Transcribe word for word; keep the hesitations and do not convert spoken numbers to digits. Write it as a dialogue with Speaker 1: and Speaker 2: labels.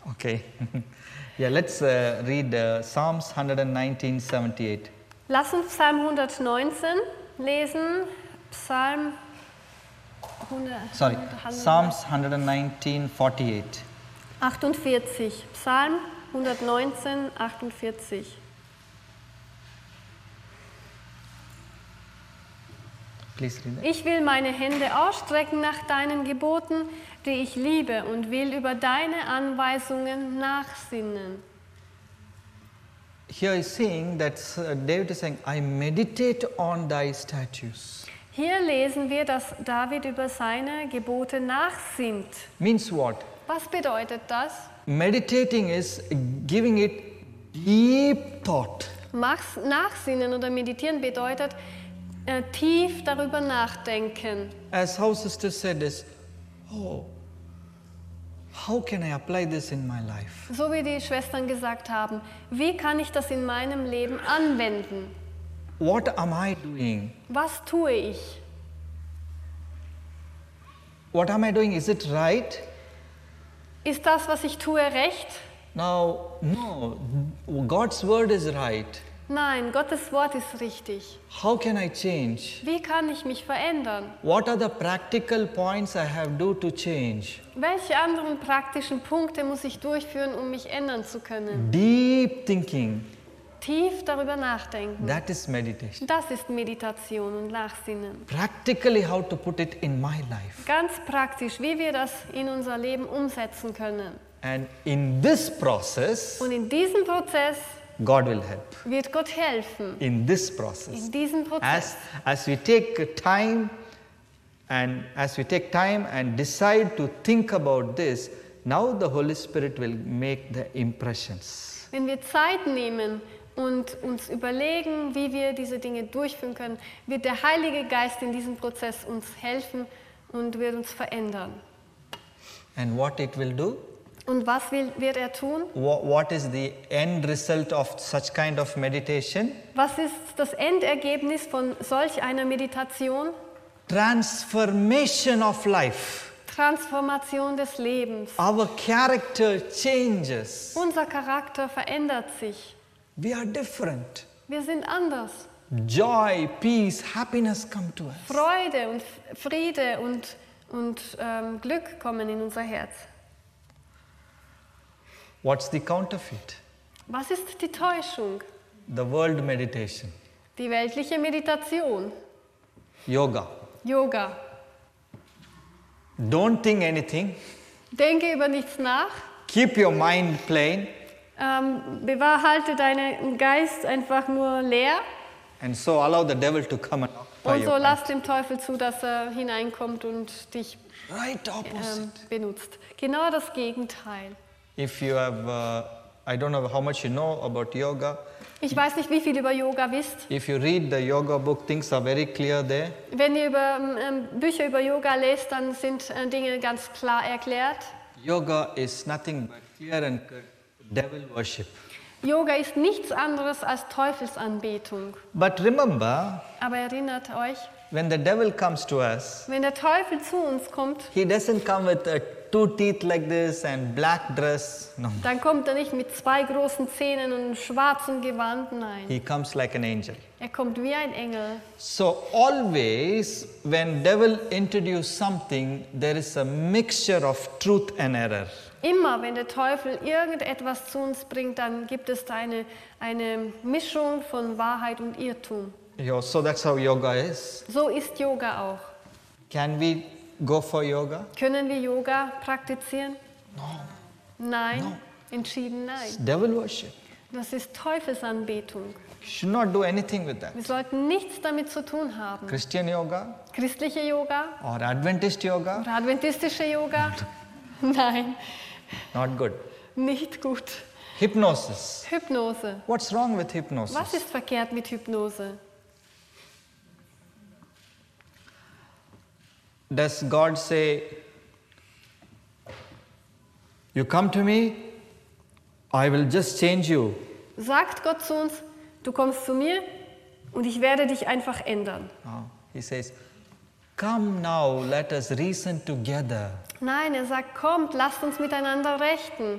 Speaker 1: Okay. Yeah, let's uh, read uh, Psalms one nineteen, seventy-eight.
Speaker 2: Lass uns Psalm hundertneunzehn lesen. Psalm hundert,
Speaker 1: Sorry,
Speaker 2: hundert,
Speaker 1: Psalms one nineteen, forty-eight.
Speaker 2: achtundvierzig. Psalm hundertneunzehn, achtundvierzig.
Speaker 1: Please read it.
Speaker 2: Ich will meine Hände ausstrecken nach deinen Geboten, die ich liebe, und will über deine Anweisungen nachsinnen.
Speaker 1: Here is saying that uh, David is saying, I meditate on thy statutes.
Speaker 2: Hier lesen wir, dass David über seine Gebote nachsinnt.
Speaker 1: Means what?
Speaker 2: Was bedeutet das?
Speaker 1: Meditating is giving it deep thought.
Speaker 2: Machs- Nachsinnen oder meditieren bedeutet äh, tief darüber nachdenken.
Speaker 1: As how sister said is, oh, how can I apply this in my life?
Speaker 2: So wie die Schwestern gesagt haben, wie kann ich das in meinem Leben anwenden?
Speaker 1: What am I doing?
Speaker 2: Was tue ich?
Speaker 1: What am I doing? Is it right?
Speaker 2: Ist das, was ich tue, recht?
Speaker 1: Now, no, God's word is right.
Speaker 2: Nein, Gottes Wort ist richtig.
Speaker 1: How can I change?
Speaker 2: Wie kann ich mich verändern?
Speaker 1: What are the practical points I have to do to change?
Speaker 2: Welche anderen praktischen Punkte muss ich durchführen, um mich ändern zu können?
Speaker 1: Deep thinking,
Speaker 2: Tief darüber nachdenken.
Speaker 1: that is meditation.
Speaker 2: Das ist Meditation und Nachsinnen.
Speaker 1: Practically how to put it in my life.
Speaker 2: Ganz praktisch, wie wir das in unser Leben umsetzen können.
Speaker 1: And in this process,
Speaker 2: Und in diesem Prozess
Speaker 1: God will help.
Speaker 2: wird Gott helfen.
Speaker 1: In this process.
Speaker 2: In diesem Prozess.
Speaker 1: As, as we take time and as we take time and decide to think about this, now the Holy Spirit will make the impressions.
Speaker 2: Wenn wir Zeit nehmen und uns überlegen, wie wir diese Dinge durchführen können, wird der Heilige Geist in diesem Prozess uns helfen und wird uns verändern.
Speaker 1: And what it will do?
Speaker 2: Und was will, wird er tun?
Speaker 1: What, what is the end result of such kind of meditation?
Speaker 2: Was ist das Endergebnis von solch einer Meditation?
Speaker 1: Transformation of life.
Speaker 2: Transformation des Lebens.
Speaker 1: Our character changes.
Speaker 2: Unser Charakter verändert sich.
Speaker 1: We are different.
Speaker 2: Wir sind anders.
Speaker 1: Joy, peace, happiness come to us.
Speaker 2: Freude und Friede und, und ähm, Glück kommen in unser Herz.
Speaker 1: What's the counterfeit?
Speaker 2: Was ist die Täuschung?
Speaker 1: The world meditation.
Speaker 2: Die weltliche Meditation.
Speaker 1: Yoga.
Speaker 2: Yoga.
Speaker 1: Don't think anything.
Speaker 2: Denke über nichts nach.
Speaker 1: Keep your mind plain.
Speaker 2: Ähm, bewahrhalte deinen Geist einfach nur leer.
Speaker 1: And so allow the devil to come and occupy
Speaker 2: Und so
Speaker 1: your
Speaker 2: lass
Speaker 1: mind.
Speaker 2: dem Teufel zu, dass er hineinkommt und dich
Speaker 1: Right opposite.
Speaker 2: ähm, benutzt. Genau das Gegenteil.
Speaker 1: If you have, uh, I don't know how much you know about yoga.
Speaker 2: Ich weiß nicht, wie viel über Yoga wisst.
Speaker 1: If you read the yoga book, things are very clear there.
Speaker 2: Wenn ihr über, ähm, Bücher über Yoga lest, dann sind äh, Dinge ganz klar erklärt.
Speaker 1: Yoga is nothing but clear and cut devil worship.
Speaker 2: Yoga ist nichts anderes als Teufelsanbetung.
Speaker 1: But remember,
Speaker 2: Aber erinnert euch,
Speaker 1: when the devil comes to us,
Speaker 2: wenn der Teufel zu uns kommt,
Speaker 1: he doesn't come with uh, two teeth like this and black dress. No.
Speaker 2: dann kommt er nicht mit zwei großen Zähnen und einem schwarzen Gewand, nein.
Speaker 1: He comes like an angel.
Speaker 2: Er kommt wie ein Engel.
Speaker 1: So always when devil introduce something, there is a mixture of truth and error.
Speaker 2: Immer, wenn der Teufel irgendetwas zu uns bringt, dann gibt es da eine, eine Mischung von Wahrheit und Irrtum.
Speaker 1: Yeah, so that's how yoga is.
Speaker 2: So ist Yoga auch.
Speaker 1: Can we go for yoga?
Speaker 2: Können wir Yoga praktizieren?
Speaker 1: No.
Speaker 2: Nein,
Speaker 1: No.
Speaker 2: entschieden nein.
Speaker 1: It's devil worship.
Speaker 2: Das ist Teufelsanbetung.
Speaker 1: You should not do anything with that.
Speaker 2: Wir sollten nichts damit zu tun haben.
Speaker 1: Christian yoga
Speaker 2: Christliche Yoga
Speaker 1: or Adventist yoga,
Speaker 2: oder adventistische Yoga? Nein,
Speaker 1: not good.
Speaker 2: nicht gut.
Speaker 1: Hypnosis.
Speaker 2: Hypnose.
Speaker 1: What's wrong with hypnosis?
Speaker 2: Was ist verkehrt mit Hypnose?
Speaker 1: Does God say, you come to me, I will just change you?
Speaker 2: Sagt Gott zu uns, du kommst zu mir und ich werde dich einfach ändern.
Speaker 1: No. He says, come now, let us reason together.
Speaker 2: Nein, er sagt, kommt, lasst uns miteinander rechten.